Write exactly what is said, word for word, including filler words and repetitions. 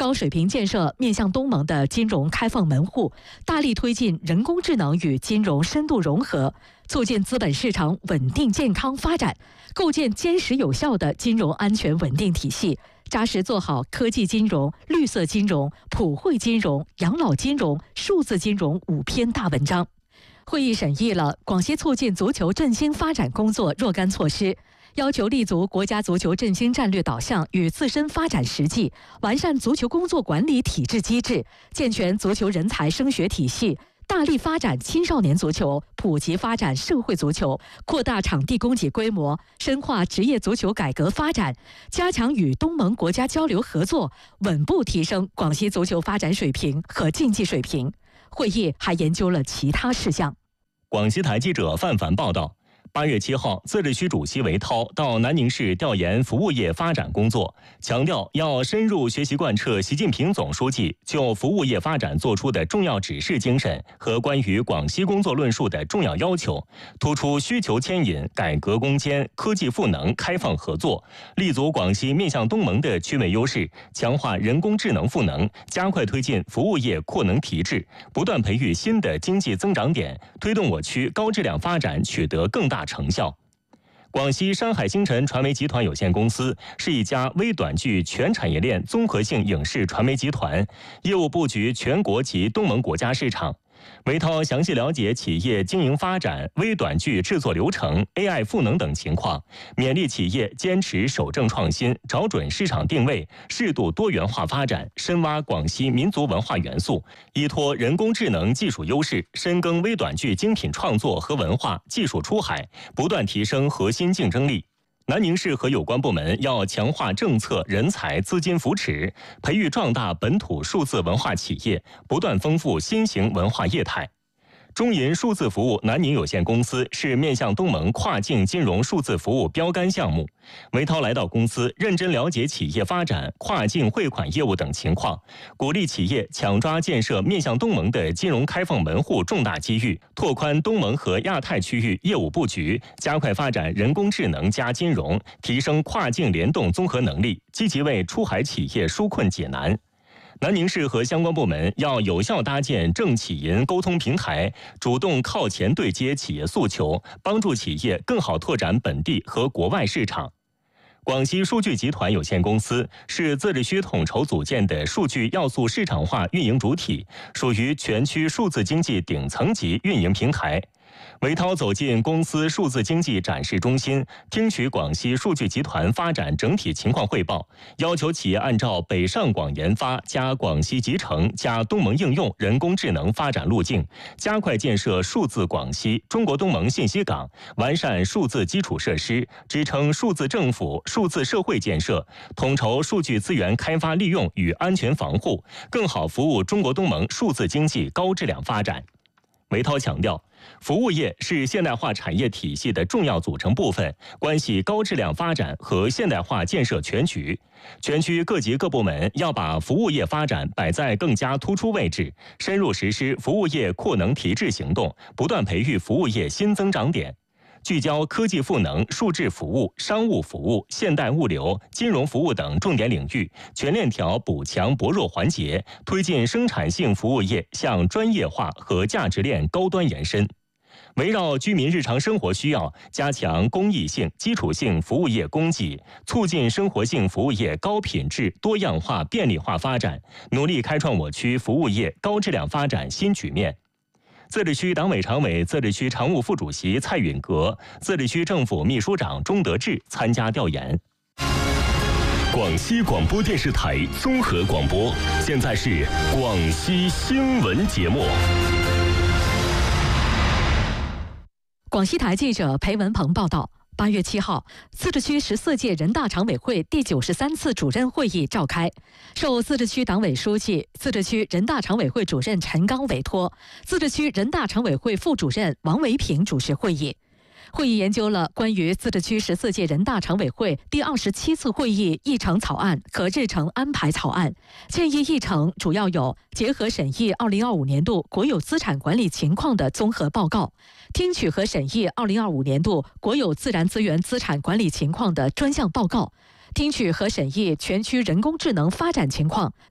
高水平建设面向东盟的金融开放门户，大力推进人工智能与金融深度融合，促进资本市场稳定健康发展，构建坚实有效的金融安全稳定体系，扎实做好科技金融、绿色金融、普惠金融、养老金融、数字金融五篇大文章。会议审议了广西促进足球振兴发展工作若干措施，要求立足国家足球振兴战略导向与自身发展实际，完善足球工作管理体制机制，健全足球人才升学体系，大力发展青少年足球，普及发展社会足球，扩大场地供给规模，深化职业足球改革发展，加强与东盟国家交流合作，稳步提升广西足球发展水平和竞技水平。会议还研究了其他事项。 广西台记者范凡报道。八月七号，自治区主席韦涛到南宁市调研服务业发展工作，强调要深入学习贯彻习近平总书记就服务业发展作出的重要指示精神和关于广西工作论述的重要要求，突出需求牵引、改革攻坚、科技赋能、开放合作，立足广西面向东盟的区位优势，强化人工智能赋能，加快推进服务业扩能提质，不断培育新的经济增长点，推动我区高质量发展取得更大成效。广西山海星辰传媒集团有限公司是一家微短剧全产业链综合性影视传媒集团，业务布局全国及东盟国家市场。韦涛详细了解企业经营发展、微短剧制作流程、A I 赋能等情况，勉励企业坚持守正创新，找准市场定位，适度多元化发展，深挖广西民族文化元素，依托人工智能技术优势，深耕微短剧精品创作和文化技术出海，不断提升核心竞争力。南宁市和有关部门要强化政策、人才、资金扶持，培育壮大本土数字文化企业，不断丰富新型文化业态。中银数字服务南宁有限公司是面向东盟跨境金融数字服务标杆项目。韦涛来到公司，认真了解企业发展、跨境汇款业务等情况，鼓励企业抢抓建设面向东盟的金融开放门户重大机遇，拓宽东盟和亚太区域业务布局，加快发展人工智能加金融，提升跨境联动综合能力，积极为出海企业纾困解难。南宁市和相关部门要有效搭建政企银沟通平台，主动靠前对接企业诉求，帮助企业更好拓展本地和国外市场。广西数据集团有限公司是自治区统筹组建的数据要素市场化运营主体，属于全区数字经济顶层级运营平台。韦涛走进公司数字经济展示中心，听取广西数据集团发展整体情况汇报，要求企业按照北上广研发加广西集成加东盟应用人工智能发展路径，加快建设数字广西、中国东盟信息港，完善数字基础设施，支撑数字政府、数字社会建设，统筹数据资源开发利用与安全防护，更好服务中国东盟数字经济高质量发展。韦涛强调，服务业是现代化产业体系的重要组成部分，关系高质量发展和现代化建设全局。全区各级各部门要把服务业发展摆在更加突出位置，深入实施服务业扩能提质行动，不断培育服务业新增长点。聚焦科技赋能、数字服务、商务服务、现代物流、金融服务等重点领域，全链条补强薄弱环节，推进生产性服务业向专业化和价值链高端延伸。围绕居民日常生活需要，加强公益性、基础性服务业供给，促进生活性服务业高品质、多样化、便利化发展，努力开创我区服务业高质量发展新局面。自治区党委常委、自治区常务副主席蔡允革、自治区政府秘书长钟德志参加调研。 广西广播电视台综合广播，现在是广西新闻节目。 广西台记者裴文鹏报道。八月七号，自治区十四届人大常委会第九十三次主任会议召开，受自治区党委书记、自治区人大常委会主任陈刚委托，自治区人大常委会副主任王维平主持会议。会议研究了关于自治区十四届人大常委会第二十七次会议议程草案和日程安排草案。建议议程主要有结合审议二零二五年度国有资产管理情况的综合报告，听取和审议二零二五年度国有自然资源资产管理情况的专项报告，听取和审议全区人工智能发展情况，